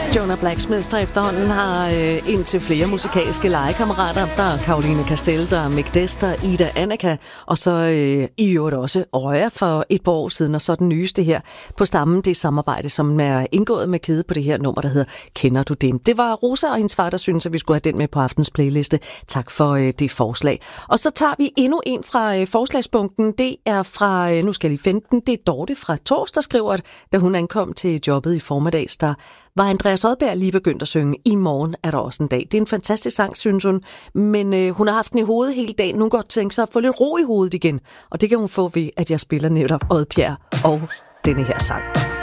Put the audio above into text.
Jonah Blacksmith, der efterhånden har indtil flere musikalske legekammerater. Der er Caroline Castell, der er Mick Dester, Ida Annika, og så i øvrigt også Røya for et par år siden, og så den nyeste her på stammen, det samarbejde, som er indgået med Kede på det her nummer, der hedder Kender du den? Det var Rosa og hendes far, der synes, at vi skulle have den med på aftens playliste. Tak for det forslag. Og så tager vi endnu en fra forslagsbunken. Det er fra, nu skal jeg lige finde den, det er Dorte fra Tors, der skriver, at da hun ankom til jobbet i formiddags, der var Andreas Odberg lige begyndt at synge I morgen er der også en dag. Det er en fantastisk sang, synes hun, men hun har haft den i hovedet hele dagen. Nu godt tænke sig at få lidt ro i hovedet igen, og det kan hun få ved, at jeg spiller netop Oddbjerg og denne her sang.